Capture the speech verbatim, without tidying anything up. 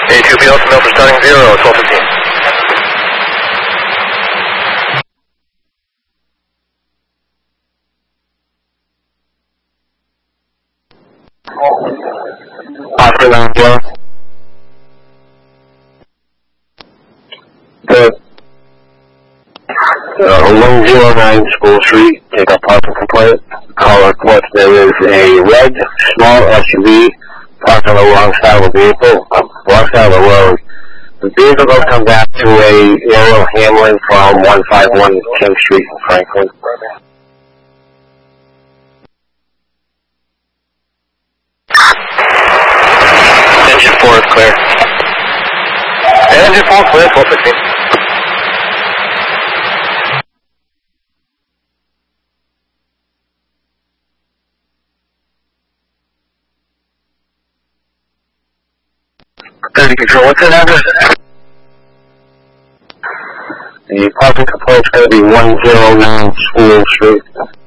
A two B L from Milford starting zero, twelve fifteen. Oscar nine zero. Good. Uh, one zero nine School Street, take up parking complaint. Caller reports there is a red, small S U V parked on the wrong side of the vehicle, uh, wrong side of the road. The vehicle will come back to a aerial handling from one five one King Street in Franklin. Engine four is clear. Engine four clear, twelve fifteen. thirty control, what's that address? The parking complaint's going to be one zero nine School Street.